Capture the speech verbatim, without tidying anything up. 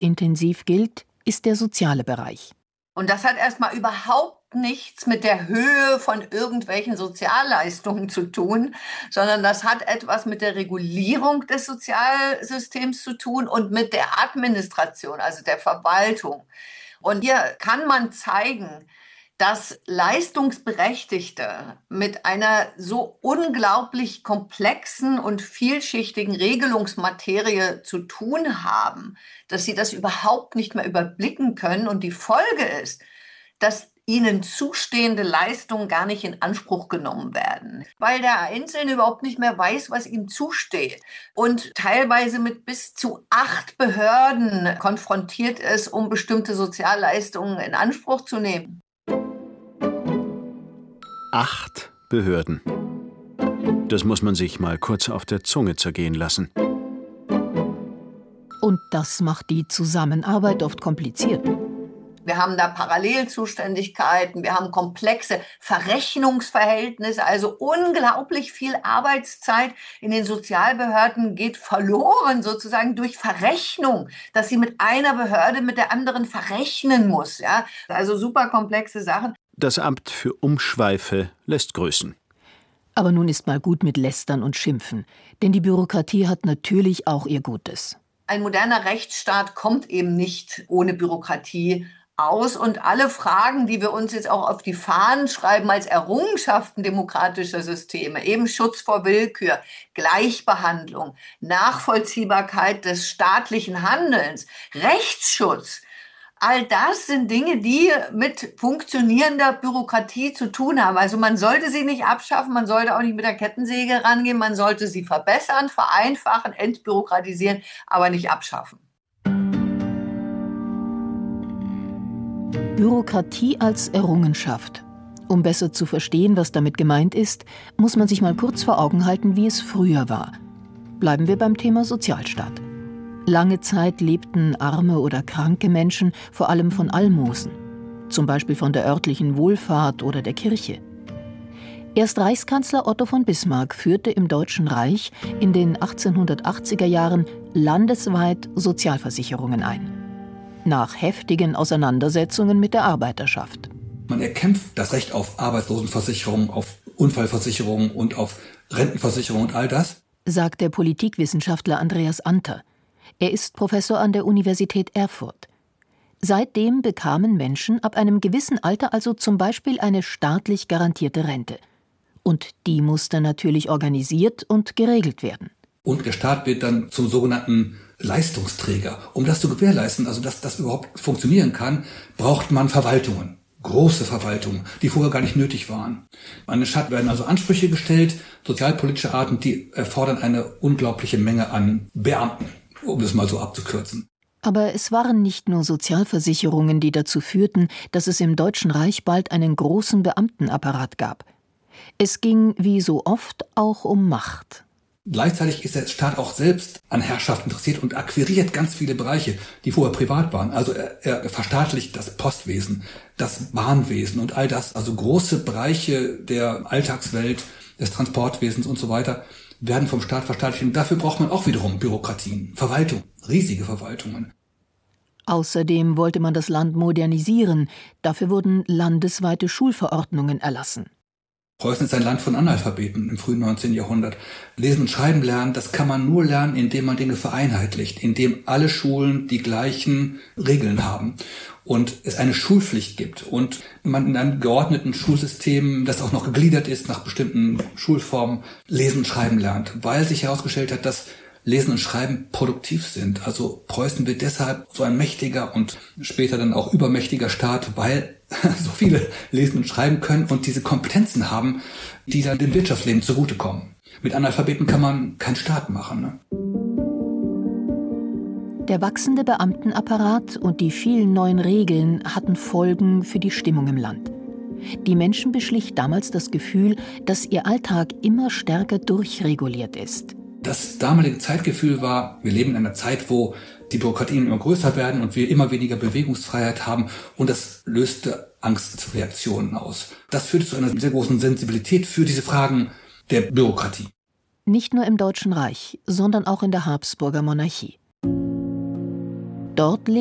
intensiv gilt, ist der soziale Bereich. Und das hat erstmal überhaupt nichts mit der Höhe von irgendwelchen Sozialleistungen zu tun, sondern das hat etwas mit der Regulierung des Sozialsystems zu tun und mit der Administration, also der Verwaltung. Und hier kann man zeigen, dass Leistungsberechtigte mit einer so unglaublich komplexen und vielschichtigen Regelungsmaterie zu tun haben, dass sie das überhaupt nicht mehr überblicken können. Und die Folge ist, dass ihnen zustehende Leistungen gar nicht in Anspruch genommen werden, weil der Einzelne überhaupt nicht mehr weiß, was ihm zusteht und teilweise mit bis zu acht Behörden konfrontiert ist, um bestimmte Sozialleistungen in Anspruch zu nehmen. Acht Behörden. Das muss man sich mal kurz auf der Zunge zergehen lassen. Und das macht die Zusammenarbeit oft kompliziert. Wir haben da Parallelzuständigkeiten, wir haben komplexe Verrechnungsverhältnisse, also unglaublich viel Arbeitszeit in den Sozialbehörden geht verloren, sozusagen durch Verrechnung, dass sie mit einer Behörde mit der anderen verrechnen muss. Ja? Also super komplexe Sachen. Das Amt für Umschweife lässt grüßen. Aber nun ist mal gut mit Lästern und Schimpfen, denn die Bürokratie hat natürlich auch ihr Gutes. Ein moderner Rechtsstaat kommt eben nicht ohne Bürokratie aus. Und alle Fragen, die wir uns jetzt auch auf die Fahnen schreiben als Errungenschaften demokratischer Systeme, eben Schutz vor Willkür, Gleichbehandlung, Nachvollziehbarkeit des staatlichen Handelns, Rechtsschutz, all das sind Dinge, die mit funktionierender Bürokratie zu tun haben. Also man sollte sie nicht abschaffen, man sollte auch nicht mit der Kettensäge rangehen, man sollte sie verbessern, vereinfachen, entbürokratisieren, aber nicht abschaffen. Bürokratie als Errungenschaft. Um besser zu verstehen, was damit gemeint ist, muss man sich mal kurz vor Augen halten, wie es früher war. Bleiben wir beim Thema Sozialstaat. Lange Zeit lebten arme oder kranke Menschen vor allem von Almosen, zum Beispiel von der örtlichen Wohlfahrt oder der Kirche. Erst Reichskanzler Otto von Bismarck führte im Deutschen Reich in den achtzehnhundertachtziger Jahren landesweit Sozialversicherungen ein. Nach heftigen Auseinandersetzungen mit der Arbeiterschaft. Man erkämpft das Recht auf Arbeitslosenversicherung, auf Unfallversicherung und auf Rentenversicherung und all das, sagt der Politikwissenschaftler Andreas Anter. Er ist Professor an der Universität Erfurt. Seitdem bekamen Menschen ab einem gewissen Alter also zum Beispiel eine staatlich garantierte Rente. Und die musste natürlich organisiert und geregelt werden. Und der Staat wird dann zum sogenannten Leistungsträger. Um das zu gewährleisten, also dass das überhaupt funktionieren kann, braucht man Verwaltungen. Große Verwaltungen, die vorher gar nicht nötig waren. An den Staat werden also Ansprüche gestellt, sozialpolitische Arten, die erfordern eine unglaubliche Menge an Beamten, um das mal so abzukürzen. Aber es waren nicht nur Sozialversicherungen, die dazu führten, dass es im Deutschen Reich bald einen großen Beamtenapparat gab. Es ging, wie so oft, auch um Macht. Gleichzeitig ist der Staat auch selbst an Herrschaft interessiert und akquiriert ganz viele Bereiche, die vorher privat waren. Also er, er verstaatlicht das Postwesen, das Bahnwesen und all das. Also große Bereiche der Alltagswelt, des Transportwesens und so weiter werden vom Staat verstaatlicht. Und dafür braucht man auch wiederum Bürokratien, Verwaltung, riesige Verwaltungen. Außerdem wollte man das Land modernisieren. Dafür wurden landesweite Schulverordnungen erlassen. Preußen ist ein Land von Analphabeten im frühen neunzehnten Jahrhundert. Lesen und Schreiben lernen, das kann man nur lernen, indem man Dinge vereinheitlicht, indem alle Schulen die gleichen Regeln haben und es eine Schulpflicht gibt und man in einem geordneten Schulsystem, das auch noch gegliedert ist nach bestimmten Schulformen, Lesen und Schreiben lernt, weil sich herausgestellt hat, dass Lesen und Schreiben produktiv sind. Also Preußen wird deshalb so ein mächtiger und später dann auch übermächtiger Staat, weil so viele lesen und schreiben können und diese Kompetenzen haben, die dann dem Wirtschaftsleben zugutekommen. Mit Analphabeten kann man keinen Staat machen, ne? Der wachsende Beamtenapparat und die vielen neuen Regeln hatten Folgen für die Stimmung im Land. Die Menschen beschlich damals das Gefühl, dass ihr Alltag immer stärker durchreguliert ist. Das damalige Zeitgefühl war, wir leben in einer Zeit, wo die Bürokratien immer größer werden und wir immer weniger Bewegungsfreiheit haben und das löste Angstreaktionen aus. Das führte zu einer sehr großen Sensibilität für diese Fragen der Bürokratie. Nicht nur im Deutschen Reich, sondern auch in der Habsburger Monarchie. Dort